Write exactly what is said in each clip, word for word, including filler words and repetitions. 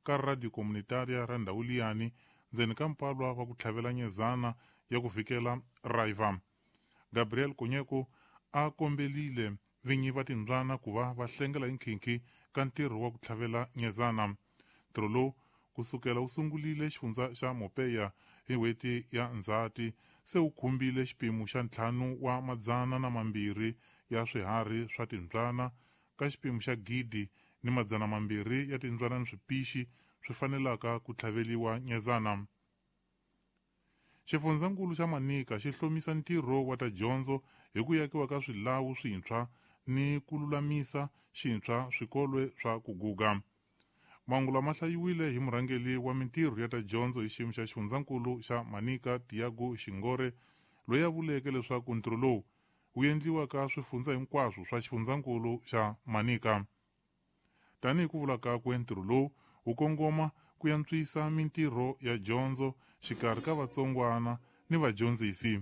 ka radio komunitaria ra ndhawu liyani ndzeni ka mpalwa wa ku tlhavela nyezana ya ku vhikela raiva. Gabriel Konyeko a kombelile vinyi va timbyana ku va va hlengela hi nkhinkhi ka ntirho wa ku tlhavela nyezana. Ntirho lowu kusukela wu sungulile xifundza xa Mopeya hi n'hweti ya Ndzhati se wu khumbile xiphemu xa ntlhanu wa madzana na mambirhi ya swiharhi swa timbyana ka xiphemu xa gidi ni madzana mambirhi ya timbyana ni swipixi swi fanelaka ku tlhaveliwa nyezana. Xifundzakulu xa Manika xi hlomisa ntirho wa ta dyondzo hi ku yakiwa ka swilawu swintshwa ni ku lulamisa xintshwa swikolwe swa ku guga. Mahungu lama hlayiwile hi murhangeli wa mintirho ya ta dyondzo hi xiyimo xa xifundzakulu xa Manika Tiago Xingore, loyi a vuleke leswaku ntirho lowu wu endliwa ka swifundza hinkwaswo swa xifundzakulu xa Manika. Tanihi ku vula kakwe, ntirho lowu wu kongoma ku yantswisa mintirho ya dyondzo xikarhi ka vatsongwana ni vadyondzisi.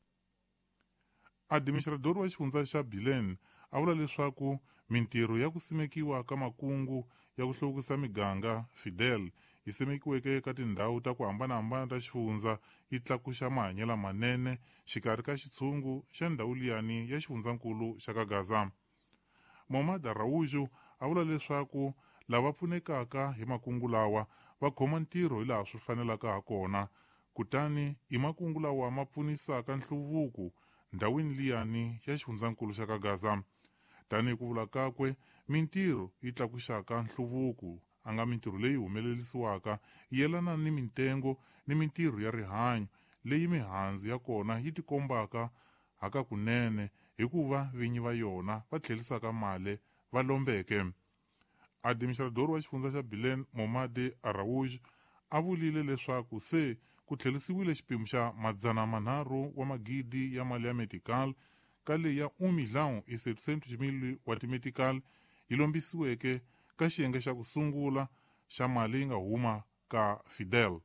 Administrador wa xifundza xa Bilen a vula leswaku mintirho ya ku simekiwa ka makungu ya ku hluvukisa miganga Fidel yi simekiweke ka tindhawu ta ku hambanahambana ta xifundza yi tlakuxa mahanyelo manene xikarhi ka xitshungu xa ndhawu liyani ya xifundzankulu xa Kagaza. Mohammad Rawuju a vula leswaku lava pfunekaka hi makungu lawa va khoma ntirho hi laha swi fanelaka ha kona, kutani i makungu lawa ma pfunisaka nhluvuko ndhawini liyani ya xifundzankulu xa Kagaza. Tanihi ku vula kakwe, mintirho yi tlakuxaka nhluvuko a nga mintirho leyi humelelisiwaka yelana ni mitengo ni mintirho ya rihanyo leyi mihandzu ya kona yi tikombaka haka kunene hikuva vinyi va yona va tlhelisaka mali va lombeke. Administrador wa xifundza xa Bilen Momade Arawuj a vulile leswaku se ku tlhelisiwile xiphemu xa madzana manharhu wa magidi ya mali ya medical ka leyi ya un milhão e setecentos mil wa timedical yi lombisiweke ka xiyenge xa ku sungula xa mali yi nga huma ka Fidel.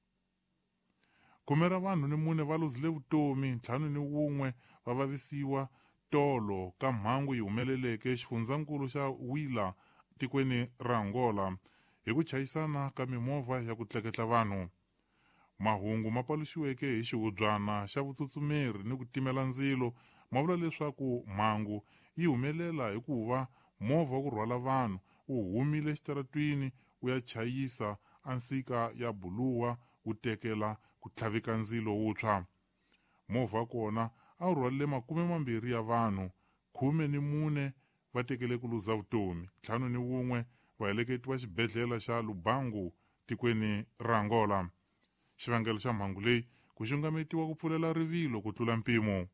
Khume ra vanhu ni mune va luzile vutomi, ntlhanu ni wun'we va vavisiwa tolo ka mhangu yi humeleleke xifundzankulu xa Wila tikweni ra Angola hi ku chayisana ka mimovha ya ku tleketla vanhu. Mahungu ma paluxiweke hi xihubyana xa vutsutsumeri ni ku timela ndzilo ma vula leswaku mhangu yi humelela hi ku va movha wa ku rhwala vanhu wu humile xitaratwini wu ya chayisa ansika ya Buluwa wu tekela ku tlhavika ndzilo wuntshwa. Movha kona a wu rhwalile makume mambirhi ya vanhu, khume ni mune va tekele ku luza vutomi, ntlhanu ni wun'we va heleketiwa xibedhlele xa Lubangu tikweni ra Angola. Xivangelo xa mhangu leyi ku xungametiwa ku pfulela rivilo ku tlula mpimo.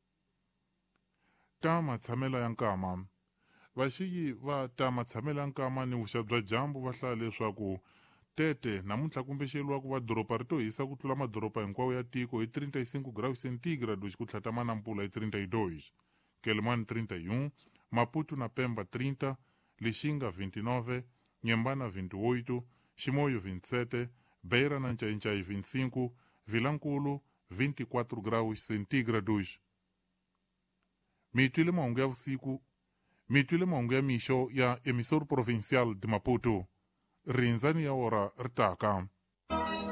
Ta matshamela ya nkama. Vaxiyi va ta matshamela ya nkama ni vuxa bya dyambu va hlaya leswaku Tete namuntlha kumbexeliwa ku va doropa ri to hisa ku tlula madoropa hinkwawo ya tiko hi trinta e cinco graus centígrados ku tlhata Manampula hi trinta e dois, Quelimane trinta e um, Maputo na Pemba trinta, Lixinga vinte e nove, Nhembana vinte e oito, Chimoio vinte e sete, Beira na Nchai-Nchai vinte e cinco, Vilanculo vinte e quatro graus centígrados. Mitwile mahungu ya vusiku, mitwile mahungu ya mixo ya emissor provincial de Maputo. Rindzani ya ora ritaka.